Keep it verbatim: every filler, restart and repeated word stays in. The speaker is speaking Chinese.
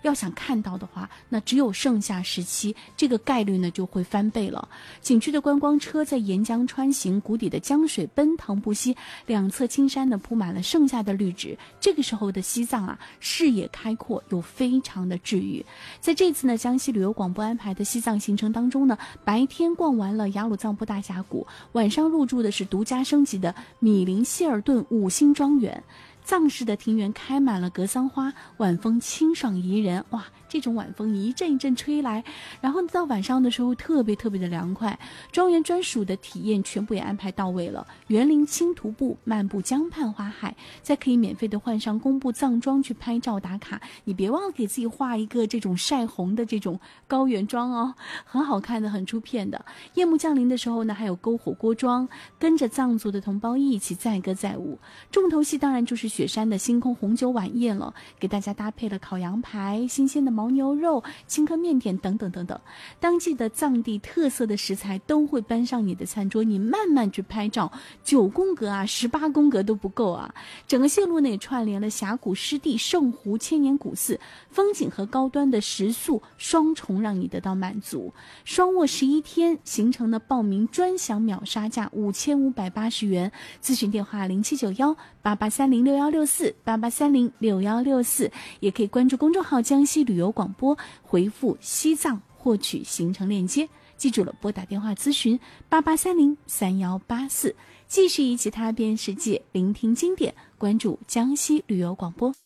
要想看到的话，那只有盛夏时期，这个概率呢就会翻倍了。景区的观光车在沿江穿行，谷底的江水奔腾不息，两侧青山呢铺满了盛夏的绿植。这个时候的西藏啊，视野开阔又非常的治愈。在这次呢江西旅游广播安排的西藏行程当中呢，白天逛完了雅鲁藏布大峡谷，晚上入住的是独家升级的米林希尔顿五星庄园。藏式的庭园开满了格桑花，晚风清爽宜人，哇，这种晚风一阵一阵吹来，然后到晚上的时候特别特别的凉快。庄园专属的体验全部也安排到位了，园林轻徒步漫步江畔花海，再可以免费的换上工布藏装去拍照打卡。你别忘了给自己画一个这种晒红的这种高原妆哦，很好看的，很出片的。夜幕降临的时候呢，还有篝火锅庄，跟着藏族的同胞一起载歌载舞。重头戏当然就是雪山的星空红酒晚宴了，给大家搭配了烤羊排、新鲜的牦牛肉、青稞面点等等等等，当季的藏地特色的食材都会搬上你的餐桌，你慢慢去拍照，九宫格啊、十八宫格都不够啊！整个线路呢也串联了峡谷湿地、圣湖、千年古寺，风景和高端的食宿双重让你得到满足。双卧十一天行程的报名专享秒杀价五千五百八十元，咨询电话零七九幺八八三零六幺六四八八三零六幺六四，也可以关注公众号江西旅游广播，回复西藏获取行程链接。记住了，拨打电话咨询八八三零三幺八四，继续一起踏遍世界，聆听经典，关注江西旅游广播。